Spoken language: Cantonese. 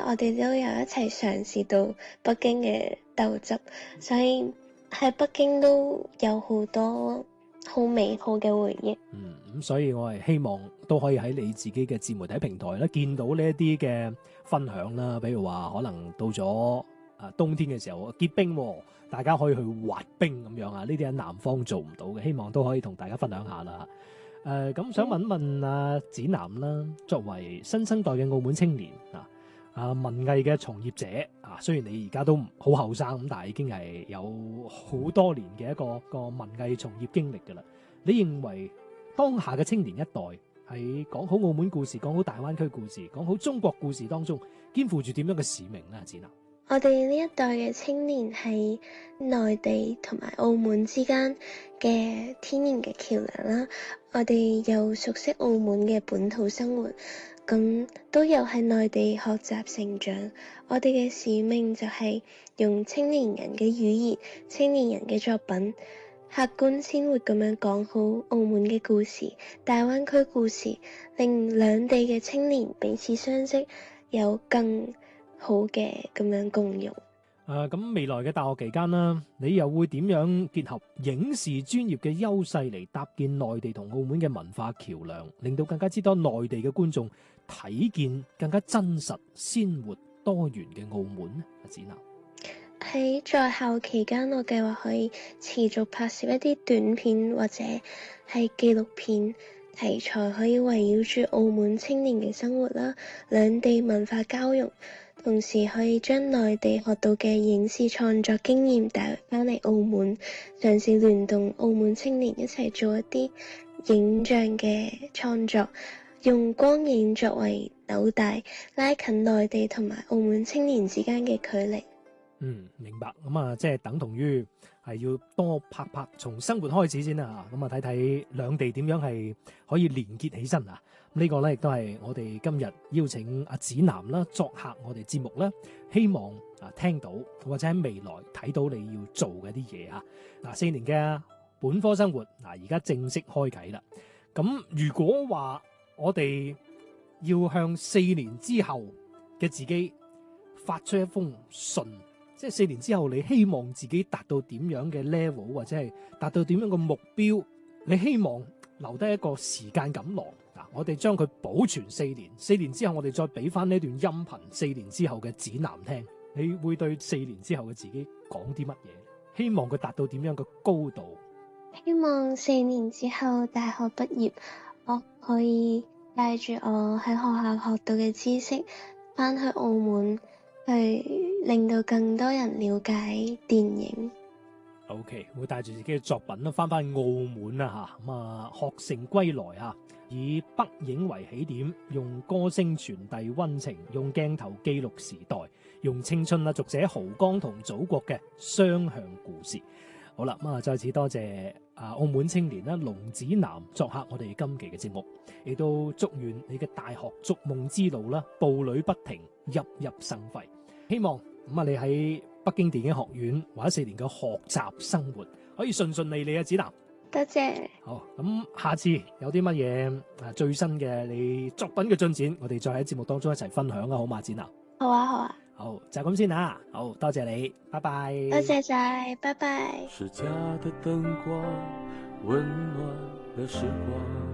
我哋都有一齊嘗試到北京嘅豆汁，所以喺北京都有好多好美好嘅回憶。 咁所以我係希望都可以喺你自己嘅自媒體平台咧見到呢一啲嘅分享啦，比如話可能到咗冬天嘅時候結冰，大家可以去滑冰咁樣啊，呢啲喺南方做唔到嘅，希望都可以同大家分享下啦。咁想問問子楠啦，作為新生代嘅澳門青年文藝嘅從業者雖然你而家都好後生咁，但係已經係有好多年嘅一個文藝從業經歷㗎啦。你認為當下嘅青年一代喺講好澳門故事、講好大灣區故事、講好中國故事當中，肩負住點樣嘅使命呢？子楠， 我哋呢一代嘅青年係內地同埋澳門之間嘅天然嘅橋樑啦。我哋又熟悉澳門嘅本土生活，咁都有喺內地學習成長。我哋嘅使命就係用青年人嘅語言、青年人嘅作品，客觀鮮活咁樣講好澳門嘅故事、大灣區故事，令兩地嘅青年彼此相識，有更好嘅咁樣共融。 咁未來嘅大學期間啦，你又會點樣結合影視專業嘅優勢嚟搭建內地同澳門嘅文化橋樑，令到更加之多內地嘅觀眾睇見更加真實、鮮活、多元嘅澳門呢？阿子楠， 喺在校期間，我計劃可以持續拍攝一啲短片或者係紀錄片題材，可以圍繞住澳門青年嘅生活啦，兩地文化交融，同時可以將內地學到嘅影視創作經驗帶翻嚟澳門，嘗試聯動澳門青年一齊做一啲影像嘅創作，用光影作為紐帶，拉近內地同埋澳門青年之間嘅距離。 明白。咁即係等同於係要多拍從生活開始先啦。咁睇睇兩地點樣係可以連結起身啊。呢個咧亦都係我哋今日邀請阿子楠啦作客我哋節目啦，希望聽到或者喺未來睇到你要做嘅啲嘢啊。4年嘅本科生活而家正式開啟啦。咁如果話我哋要向4年之後嘅自己發出一封信，即係4年之後你希望自己達到點樣嘅 level， 或者係達到點樣嘅目標，你希望留低一個時間錦囊，我哋將佢保存4年，4年之後我哋再俾翻呢段音頻4年之後嘅子楠聽，你會對4年之後嘅自己講啲乜嘢？希望佢達到點樣嘅高度？ 希望4年之後大學畢業，我可以帶住我喺學校學到嘅知識翻去澳門，去令到更多人了解電影。 OK， 會帶住自己嘅作品翻澳門啦吓，學成歸來以北影為起點，用歌聲傳遞溫情，用鏡頭記錄時代，用青春續寫濠江同祖國嘅雙向故事。好啦，再次多謝澳門青年龍子楠作客我哋今期嘅節目，亦都祝願你嘅大學逐夢之路步履不停，熠熠生輝。希望你喺北京電影學院或者4年嘅學習生活可以順順利利啊，子楠。 多謝。 好，咁下次有啲乜嘢最新嘅你作品嘅進展，我哋再喺節目當中一齊分享好嘛，子楠？ 好啊，好啊。 好，就咁先啊。好多謝你，拜拜。 多謝晒，拜拜。 是家的燈光溫暖了時光